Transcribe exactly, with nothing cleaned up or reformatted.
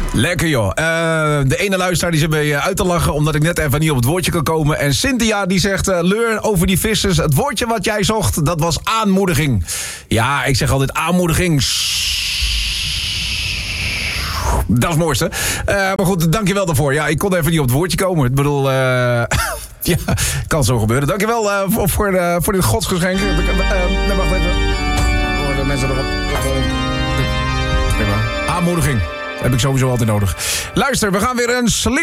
Lekker joh. Uh, de ene luisteraar die zit me uit te lachen omdat ik net even niet op het woordje kan komen. En Cynthia die zegt, uh, Leur, over die vissers. Het woordje wat jij zocht, dat was aanmoediging. Ja, ik zeg altijd aanmoediging. Dat is het mooiste. Uh, maar goed, dankjewel daarvoor. Ja, ik kon even niet op het woordje komen. Ik bedoel, uh, ja, kan zo gebeuren. Dankjewel uh, voor, voor, uh, voor dit godsgeschenk. Uh, nee, wacht even. Oh, mensen erop. Aanmoediging. Heb ik sowieso altijd nodig. Luister, we gaan weer een sling.